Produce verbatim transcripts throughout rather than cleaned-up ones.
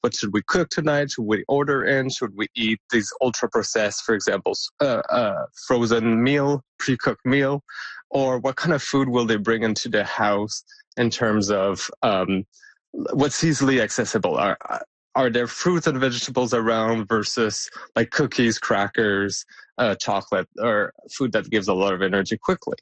what should we cook tonight? Should we order in? Should we eat these ultra processed, for example, uh, uh, frozen meal, pre-cooked meal, or what kind of food will they bring into the house in terms of um, what's easily accessible? Are are there fruits and vegetables around versus like cookies, crackers, uh, chocolate, or food that gives a lot of energy quickly?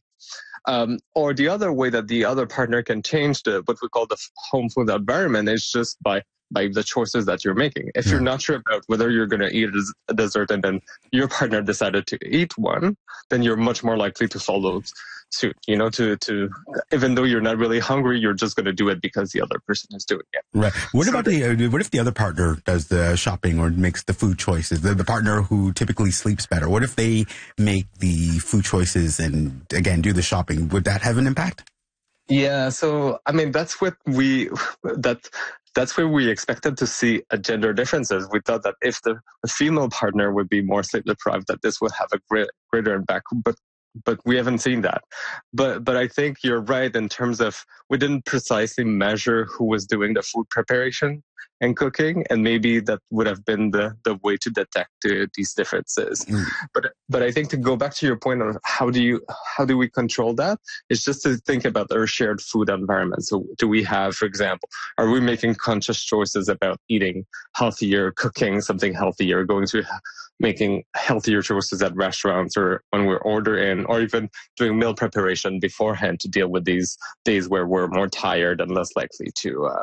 Um, or the other way that the other partner can change the what we call the home food environment is just by by the choices that you're making. If yeah. you're not sure about whether you're going to eat a dessert and then your partner decided to eat one, then you're much more likely to follow suit, you know, to, to even though you're not really hungry, you're just going to do it because the other person is doing it. Right. What so about the, uh, what if the other partner does the shopping or makes the food choices? The, the partner who typically sleeps better, what if they make the food choices and, again, do the shopping? Would that have an impact? Yeah. So, I mean, that's what we, that, that's where we expected to see a gender differences. We thought that if the, the female partner would be more sleep deprived, that this would have a great, greater impact. But But we haven't seen that. But but I think you're right in terms of we didn't precisely measure who was doing the food preparation and cooking, and maybe that would have been the, the way to detect uh, these differences. Mm. But but I think to go back to your point of how do you how do we control that? It's just to think about our shared food environment. So do we have, for example, are we making conscious choices about eating healthier, cooking something healthier, going to making healthier choices at restaurants or when we're ordering, or even doing meal preparation beforehand to deal with these days where we're more tired and less likely to uh,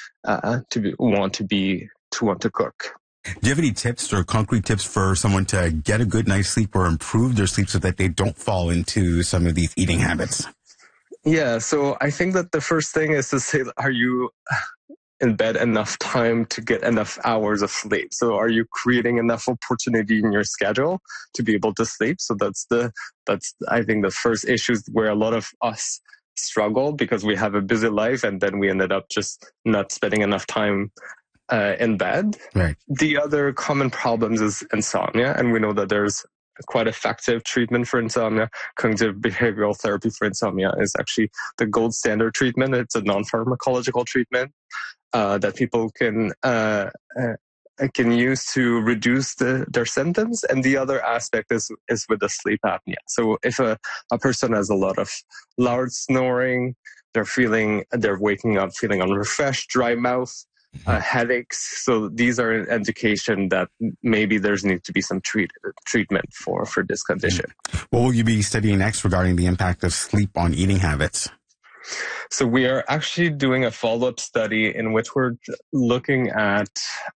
uh, to be, want to be to want to cook. Do you have any tips or concrete tips for someone to get a good night's sleep or improve their sleep so that they don't fall into some of these eating habits? Yeah, so I think that the first thing is to say, are you in bed enough time to get enough hours of sleep? So are you creating enough opportunity in your schedule to be able to sleep? So that's the, that's, I think the first issues where a lot of us struggle because we have a busy life and then we ended up just not spending enough time uh, in bed. Right. The other common problems is insomnia. And we know that there's quite effective treatment for insomnia. Cognitive behavioral therapy for insomnia is actually the gold standard treatment. It's a non-pharmacological treatment uh, that people can uh, uh, can use to reduce the, their symptoms. And the other aspect is is with the sleep apnea. So if a, a person has a lot of loud snoring, they're feeling they're waking up feeling unrefreshed, dry mouth, Uh, headaches. So these are an indication that maybe there's need to be some treat, treatment for, for this condition. What will you be studying next regarding the impact of sleep on eating habits? So we are actually doing a follow-up study in which we're looking at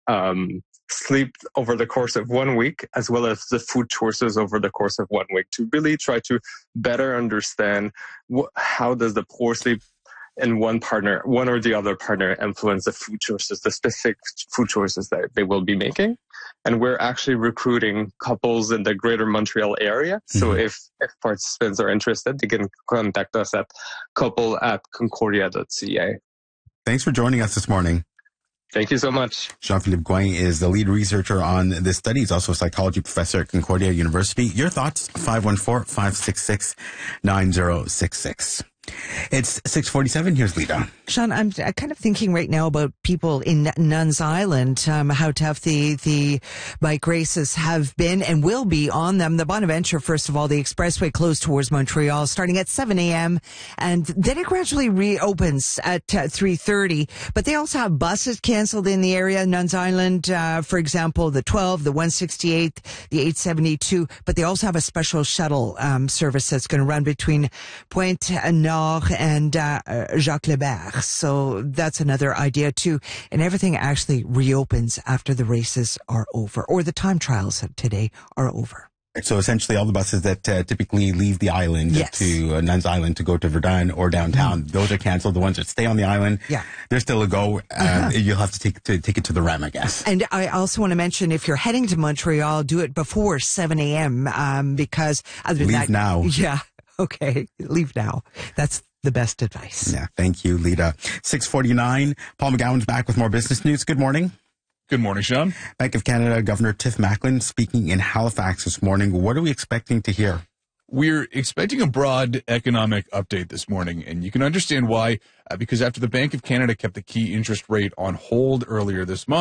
um, sleep over the course of one week, as well as the food choices over the course of one week, to really try to better understand wh- how does the poor sleep and one partner, one or the other partner influence the food choices, the specific food choices that they will be making. And we're actually recruiting couples in the greater Montreal area. Mm-hmm. So if, if participants are interested, they can contact us at couple at concordia dot c a. Thanks for joining us this morning. Thank you so much. Jean-Philippe Gouin is the lead researcher on this study. He's also a psychology professor at Concordia University. Your thoughts? five one four, five six six, nine zero six six. It's six forty-seven. Here's Lita. Sean, I'm kind of thinking right now about people in Nuns Island, um, how tough the, the bike races have been and will be on them. The Bonaventure, first of all, the expressway closed towards Montreal starting at seven a.m. and then it gradually reopens at uh, three thirty. But they also have buses canceled in the area. Nuns Island, uh, for example, the twelve, the one sixty-eight, the eight seventy-two. But they also have a special shuttle um, service that's going to run between Pointe Nord and uh, Jacques Lebert. So that's another idea too. And everything actually reopens after the races are over, or the time trials today are over. So essentially all the buses that uh, typically leave the island yes. to uh, Nuns Island to go to Verdun or downtown, mm. those are canceled. The ones that stay on the island, yeah. they're still a go. Uh, uh-huh. You'll have to take, to take it to the R E M, I guess. And I also want to mention, if you're heading to Montreal, do it before seven a.m. Um, because other than Leave that, now. Yeah. Okay. Leave now. That's the best advice. Yeah. Thank you, Lita. six forty-nine. Paul McGowan's back with more business news. Good morning. Good morning, Sean. Bank of Canada Governor Tiff Macklem speaking in Halifax this morning. What are we expecting to hear? We're expecting a broad economic update this morning, and you can understand why, uh, because after the Bank of Canada kept the key interest rate on hold earlier this month,